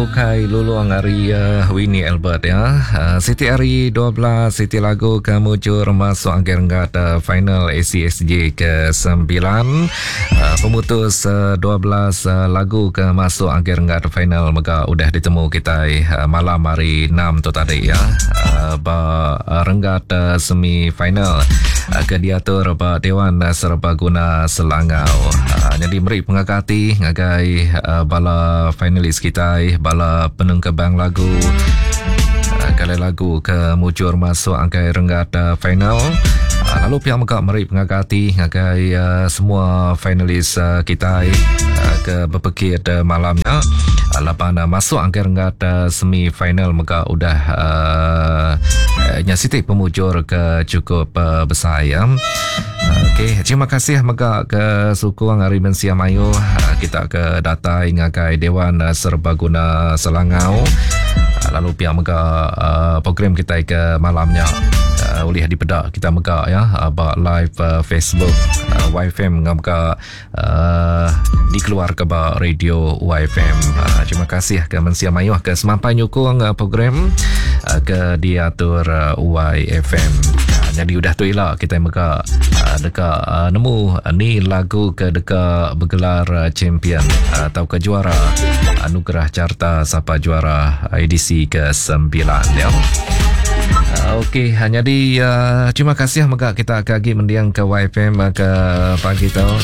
Bukai Luluang hari Winnie Albert ya. Siti hari 12 Siti lagu kemujur masuk akhir rengat final ACSJ ke-9. Pemutus 12 lagu ke masuk akhir rengat final maka udah ditemu kita malam hari 6 tu tadi ya. Rengat semi final ke diatur Dewan Serbaguna Selangau. Jadi meri pengakati ngagai bala finalis kita bala penungkebang lagu kali lagu ke mujur masuk angkai rengat final. Lalu pihak mereka meri pengakati ngagai semua finalis kita ke berpekir malamnya lapan masuk angkai rengat semi final mereka udah nyasiti pemujur ke cukup besar ya. Okey, terima kasih mereka ke Sukuang hari Mensia Mayu. Kita ke data ngagai Dewan Serbaguna Selangau. Lalu pihak mereka program kita ke malamnya boleh dipedak kita mereka ya live Facebook YFM mereka dikeluar ke radio YFM. Terima kasih ke Mensia Mayu ke semampai nyukung program ke diatur YFM. Jadi udah tu lah kita mereka dekat nemu ni lagu ke dekat bergelar champion atau ke juara anugerah carta siapa juara edisi ke-9 ya. Okey, hanya di terima kasih mereka kita kagi mendiang ke YFM ke pagi tau.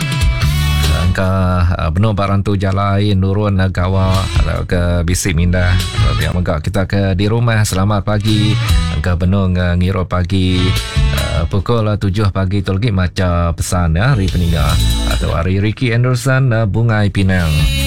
Angka benar barantu jalai nurun gawa ke bisik minda. Biar mereka kita ke di rumah selamat pagi. Angka benar ngiro pagi pukul 7 pagi tu lagi macam pesan ya hari peninggal atau hari Ricky Anderson Bungai Pinang.